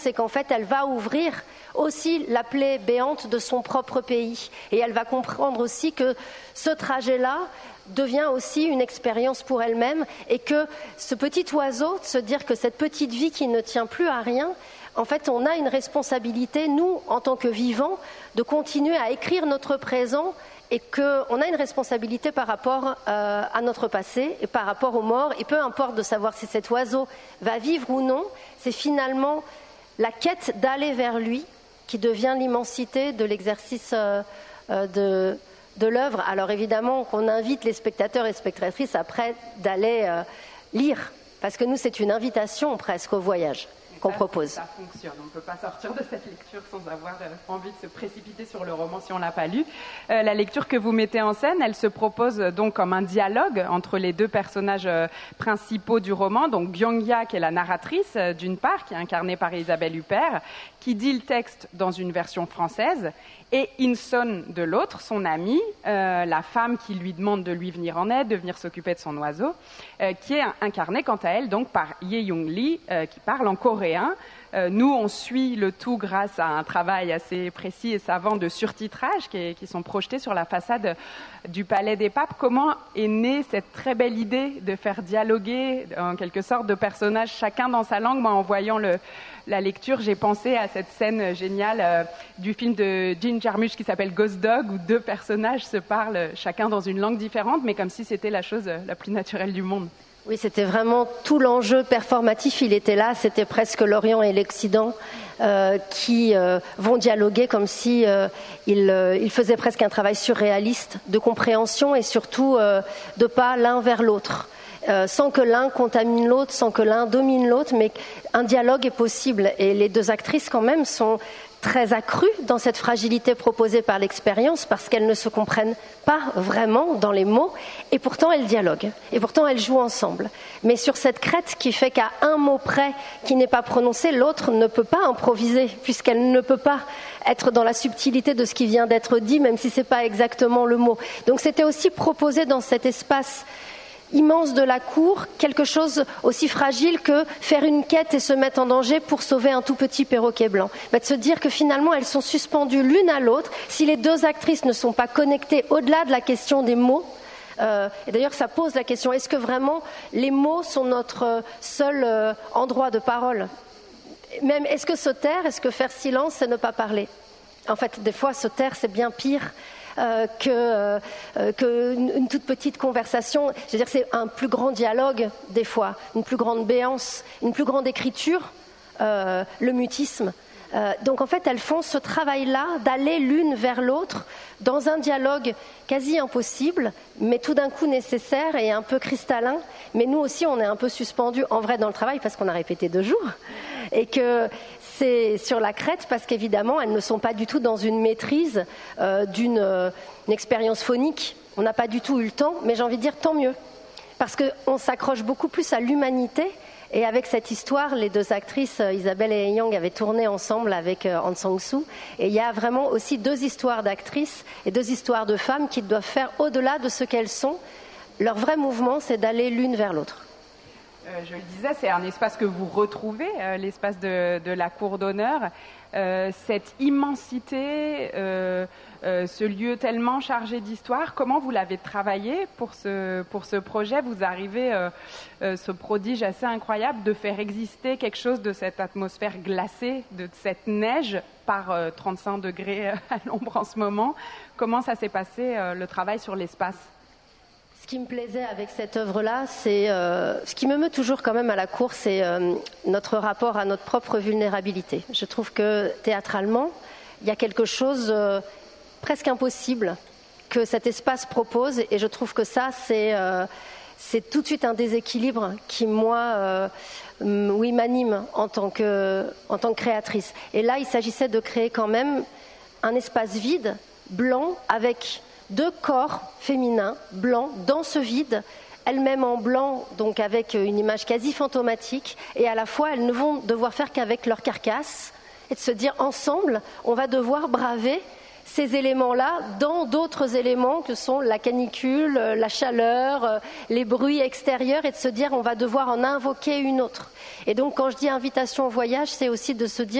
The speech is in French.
c'est qu'en fait, elle va ouvrir aussi la plaie béante de son propre pays. Et elle va comprendre aussi que ce trajet-là devient aussi une expérience pour elle-même et que ce petit oiseau, de se dire que cette petite vie qui ne tient plus à rien, en fait, on a une responsabilité, nous, en tant que vivants, de continuer à écrire notre présent et qu'on a une responsabilité par rapport à notre passé et par rapport aux morts. Et peu importe de savoir si cet oiseau va vivre ou non, c'est finalement la quête d'aller vers lui qui devient l'immensité de l'exercice de l'œuvre. Alors évidemment qu'on invite les spectateurs et spectatrices après d'aller lire, parce que nous c'est une invitation presque au voyage qu'on propose. Ça fonctionne, on ne peut pas sortir de cette lecture sans avoir envie de se précipiter sur le roman si on ne l'a pas lu. La lecture que vous mettez en scène, elle se propose donc comme un dialogue entre les deux personnages principaux du roman, donc Byung-ya qui est la narratrice d'une part, qui est incarnée par Isabelle Huppert, qui dit le texte dans une version française, et In-sun de l'autre, son amie, la femme qui lui demande de lui venir en aide, de venir s'occuper de son oiseau, qui est incarnée quant à elle donc par Ye-young Lee, qui parle en coréen. Nous, on suit le tout grâce à un travail assez précis et savant de surtitrage qui sont projetés sur la façade du Palais des Papes. Comment est née cette très belle idée de faire dialoguer, en quelque sorte, deux personnages, chacun dans sa langue? Moi, en voyant la lecture, j'ai pensé à cette scène géniale du film de Jim Jarmusch qui s'appelle Ghost Dog, où deux personnages se parlent chacun dans une langue différente, mais comme si c'était la chose la plus naturelle du monde. Oui, c'était vraiment tout l'enjeu performatif, il était là, c'était presque l'Orient et l'Occident qui vont dialoguer comme si ils faisaient presque un travail surréaliste de compréhension et surtout de pas l'un vers l'autre. Sans que l'un contamine l'autre, sans que l'un domine l'autre, mais un dialogue est possible. Et les deux actrices, quand même, sont très accrues dans cette fragilité proposée par l'expérience parce qu'elles ne se comprennent pas vraiment dans les mots et pourtant elles dialoguent et pourtant elles jouent ensemble. Mais sur cette crête qui fait qu'à un mot près qui n'est pas prononcé, l'autre ne peut pas improviser puisqu'elle ne peut pas être dans la subtilité de ce qui vient d'être dit, même si ce n'est pas exactement le mot. Donc c'était aussi proposé dans cet espace immense de la cour, quelque chose aussi fragile que faire une quête et se mettre en danger pour sauver un tout petit perroquet blanc. De se dire que finalement elles sont suspendues l'une à l'autre, si les deux actrices ne sont pas connectées au-delà de la question des mots. Et d'ailleurs ça pose la question, est-ce que vraiment les mots sont notre seul endroit de parole? Même est-ce que se taire, est-ce que faire silence, c'est ne pas parler? En fait, des fois se taire c'est bien pire qu'une toute petite conversation. Je veux dire, c'est un plus grand dialogue, des fois, une plus grande béance, une plus grande écriture, le mutisme. Donc, en fait, elles font ce travail-là d'aller l'une vers l'autre dans un dialogue quasi impossible, mais tout d'un coup nécessaire et un peu cristallin. Mais nous aussi, on est un peu suspendus, en vrai, dans le travail, parce qu'on a répété 2 jours, et que c'est sur la crête parce qu'évidemment, elles ne sont pas du tout dans une maîtrise d'une expérience phonique. On n'a pas du tout eu le temps, mais j'ai envie de dire tant mieux. Parce qu'on s'accroche beaucoup plus à l'humanité. Et avec cette histoire, les deux actrices, Isabelle et Young, avaient tourné ensemble avec Han Sang-soo. Et il y a vraiment aussi 2 histoires d'actrices et 2 histoires de femmes qui doivent faire au-delà de ce qu'elles sont. Leur vrai mouvement, c'est d'aller l'une vers l'autre. Je le disais, c'est un espace que vous retrouvez, l'espace de la cour d'honneur. Cette immensité, ce lieu tellement chargé d'histoire, comment vous l'avez travaillé pour ce projet? Vous arrivez, ce prodige assez incroyable, de faire exister quelque chose de cette atmosphère glacée, de cette neige par 35 degrés à l'ombre en ce moment. Comment ça s'est passé, le travail sur l'espace? Ce qui me plaisait avec cette œuvre-là, c'est ce qui me meut toujours quand même à la cour, c'est notre rapport à notre propre vulnérabilité. Je trouve que théâtralement, il y a quelque chose presque impossible que cet espace propose, et je trouve que ça, c'est tout de suite un déséquilibre qui, moi, oui, m'anime en tant que créatrice. Et là, il s'agissait de créer quand même un espace vide, blanc, avec 2 corps féminins, blancs, dans ce vide, elles-mêmes en blanc, donc avec une image quasi fantomatique, et à la fois, elles ne vont devoir faire qu'avec leur carcasse, et de se dire ensemble, on va devoir braver ces éléments-là dans d'autres éléments que sont la canicule, la chaleur, les bruits extérieurs, et de se dire on va devoir en invoquer une autre. Et donc quand je dis invitation au voyage, c'est aussi de se dire